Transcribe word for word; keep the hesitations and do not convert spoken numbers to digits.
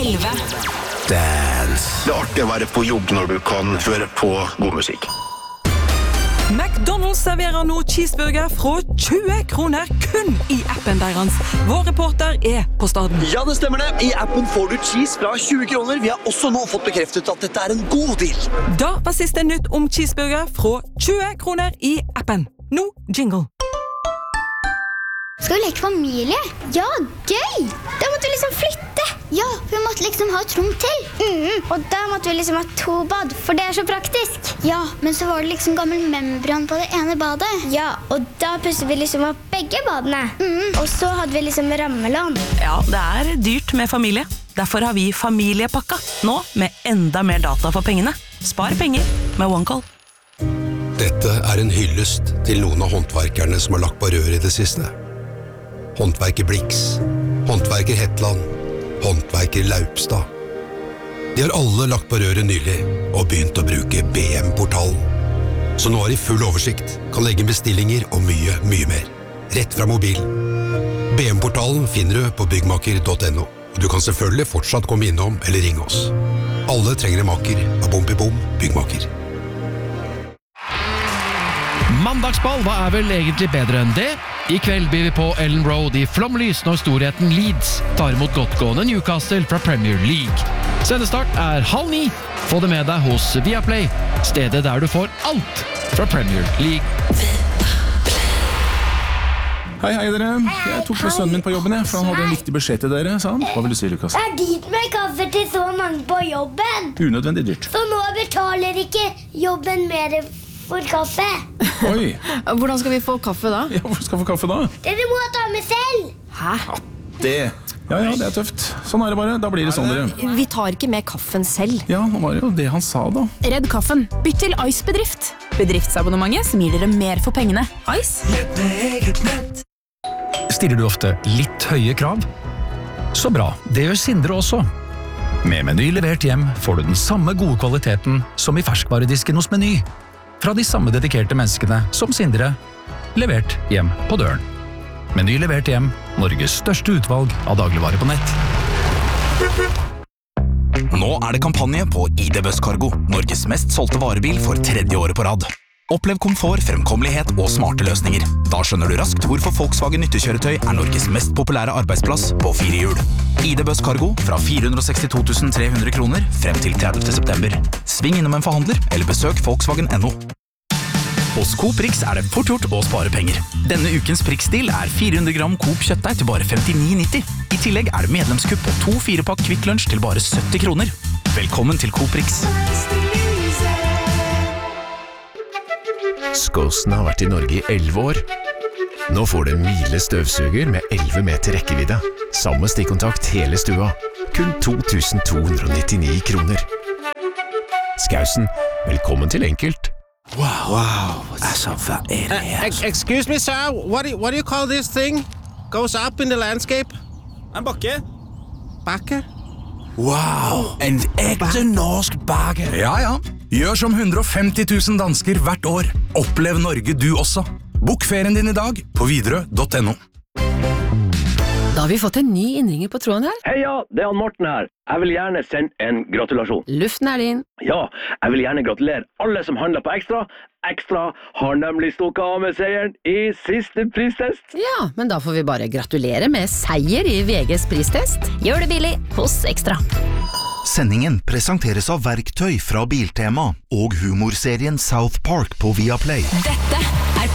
elleve. Dance. Det er artig å være på jobb når du kan høre på god musikk. McDonald's serverer nå cheeseburger fra tjue kroner kun i appen deres. Vår reporter er på staden. Ja, det stemmer det. I appen får du cheese fra tjue kroner. Vi har også nå fått bekreftet at dette er en god deal. Da var siste nytt om cheeseburger fra tjue kroner i appen. Nå jingle. Skal vi leke familie? Ja, gøy! Da måtte vi liksom flytte. Ja, vi måtte liksom ha et rom til. Mm, og da måtte vi liksom ha to bad, for det er så praktisk. Ja, men så var det liksom gammel membran på det ene badet. Ja, og da pusset vi liksom opp begge badene. Mm, og så hadde vi liksom rammelån. Ja, det er dyrt med familie. Derfor har vi familiepakka, nå med enda mer data for pengene. Spar penger med OneCall. Dette er en hyllest til noen av håndverkerne som har lagt på rør i det siste. Håndverker Blix, håndverker Hetland, håndverker Laupstad. De har alle lagt på røret nylig og begynt å bruke B M-portalen. Så nå har de full oversikt, kan legge bestillinger og mye, mye mer. Rett fra mobilen. B M-portalen finner du på byggmaker punktum no, og du kan selvfølgelig fortsatt komme innom eller ringe oss. Alle trenger en maker av Bompibom byggmaker. Mandagsball, hva er vel egentlig bedre enn det? I kveld byr vi på Ellen Road i flomlys når storheten Leeds tar imot godtgående Newcastle fra Premier League. Sendestart er halv ni. Få det med deg hos Viaplay, stedet der du får alt fra Premier League. Hei, hei dere. Jeg tok med sønnen min på jobben, jeg, for han hadde en viktig beskjed til dere, sa han. Hva vil du si, Lukas? Det er dyrt med kaffe til så mange på jobben. Unødvendig dyrt. Så nå betaler ikke jobben mer for kaffe. Oi. Hvordan skal vi få kaffe da? Ja, hvor skal vi få kaffe da? Dere må ta med selv. Hæ? Ja, det. Ja, ja, det er tøft. Sånn er det bare. Da blir det sånn, dere. Vi tar ikke med kaffen selv. Ja, nå var det jo det han sa da. Redd kaffen. Bytt til Ice Bedrift. Bedriftsabonnementet som gir dere mer for pengene. Ice. Stiller du ofte litt høye krav? Så bra, det gjør Sindre også. Med Meny levert hjem får du den samme gode kvaliteten som i ferskvaredisken hos Meny. Fra de samme dedikerte menneskene som Sindre, levert hjem på døren. Meny levert hjem, Norges største utvalg av dagligvare på nett. Nå er det kampanje på I D Buss Cargo, Norges mest solgte varebil for tredje året på rad. Opplev komfort, fremkommelighet og smarte løsninger. Da skjønner du raskt hvorfor Volkswagen nyttekjøretøy er Norges mest populære arbeidsplass på fire hjul. I D Buss Cargo fra fire hundre og sekstito tusen tre hundre kroner frem til tredivte september. Sving innom en forhandler eller besøk Volkswagen punktum no. Hos Coop Rix er det fort gjort å spare penger. Denne ukens Prix-stil er fire hundre gram Coop kjøttdeig til bare femtini nitti. I tillegg er det medlemskupp på to fire-pakk Kvikk Lunsj til bare sytti kroner. Velkommen til Coop Rix. Skåsen har vært i Norge i elleve år. Nå får du en Miele støvsuger med elleve meter rekkevidde. Samme stikkontakt hele stua. Kun to tusen to hundre og nittini kroner. Skausen, velkommen til enkelt. Wow, wow, that's a fat area. Uh, excuse me, sir, what do, you, what do you call this thing? Goes up in the landscape? En bakke. Bakke? Wow, en ekte norsk bakke. Ja, ja. Gjør som hundre og femti tusen dansker hvert år. Opplev Norge du også. Bok ferien din i dag på Widerøe punktum no. Da har vi fått en ny innringer på tråden her. Heia, det er han Morten her. Jeg vil gjerne sende en gratulasjon. Luften er din. Ja, jeg vil gjerne gratulere alle som handler på Ekstra. Ekstra har nemlig stukket av med seieren i siste pristest. Ja, men da får vi bare gratulere med seier i V G's pristest. Gjør det billig hos Ekstra. Sendingen presenteres av Verktøy fra Biltema og humorserien South Park på Viaplay. Dette